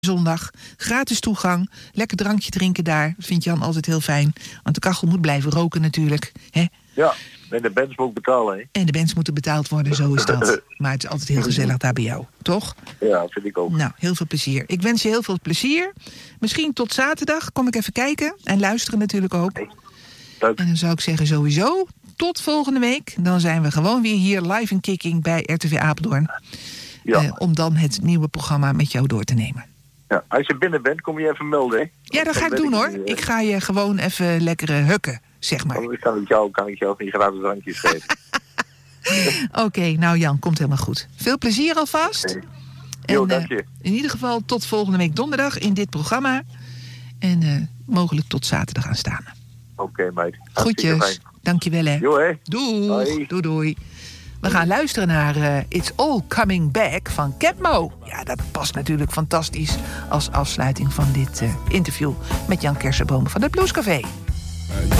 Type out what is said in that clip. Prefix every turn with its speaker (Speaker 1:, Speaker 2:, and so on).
Speaker 1: zondag. Gratis toegang. Lekker drankje drinken daar. Dat vindt Jan altijd heel fijn. Want de kachel moet blijven roken natuurlijk. Hè?
Speaker 2: Ja, en de bands moet ook betalen. Hè?
Speaker 1: En de bands moeten betaald worden, zo is dat. Maar het is altijd heel gezellig daar bij jou, toch?
Speaker 2: Ja, vind ik ook.
Speaker 1: Nou, heel veel plezier. Ik wens je heel veel plezier. Misschien tot zaterdag. Kom ik even kijken. En luisteren natuurlijk ook.
Speaker 2: Leuk.
Speaker 1: En dan zou ik zeggen sowieso tot volgende week. Dan zijn we gewoon weer hier live en kicking bij RTV Apeldoorn.
Speaker 2: Ja.
Speaker 1: Om dan het nieuwe programma met jou door te nemen.
Speaker 2: Ja, als je binnen bent, kom je even melden, hè?
Speaker 1: Ja, dat ga ik doen, hoor. Ik ga je gewoon even lekkere hukken, zeg maar.
Speaker 2: Dan kan ik jou niet gratis drankjes geven.
Speaker 1: Oké, nou Jan, komt helemaal goed. Veel plezier alvast.
Speaker 2: Okay. Jo, dank je.
Speaker 1: In ieder geval tot volgende week donderdag in dit programma. En mogelijk tot zaterdag aanstaande.
Speaker 2: Oké, meid.
Speaker 1: Groetjes. Dankjewel, hè.
Speaker 2: Jo, hè.
Speaker 1: Doei. Doei, doei. We gaan luisteren naar It's All Coming Back van Capmo. Ja, dat past natuurlijk fantastisch als afsluiting van dit interview met Jan Kersenboom van het Bluescafé.